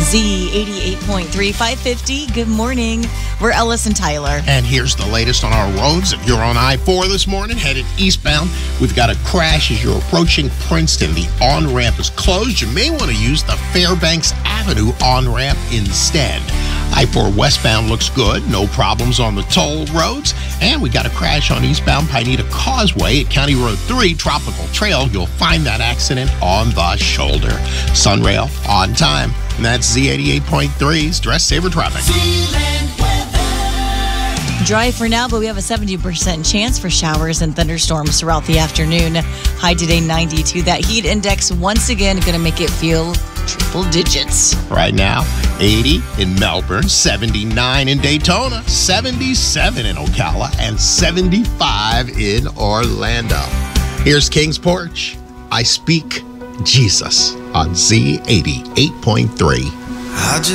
Z88.3, 550. Good morning. We're Ellis and Tyler. And here's the latest on our roads. If you're on I-4 this morning, headed eastbound, we've got a crash as you're approaching Princeton. The on-ramp is closed. You may want to use the Fairbanks Avenue on-ramp instead. I-4 westbound looks good. No problems on the toll roads. And we got a crash on eastbound Pineda Causeway at County Road 3, Tropical Trail. You'll find that accident on the shoulder. Sunrail on time. And that's Z88.3's Dress Saver Traffic. Dry for now, but we have a 70% chance for showers and thunderstorms throughout the afternoon. High today, 92. That heat index, once again, going to make it feel triple digits. Right now, 80 in Melbourne, 79 in Daytona, 77 in Ocala, and 75 in Orlando. Here's King's Porch. I Speak Jesus on Z88.3.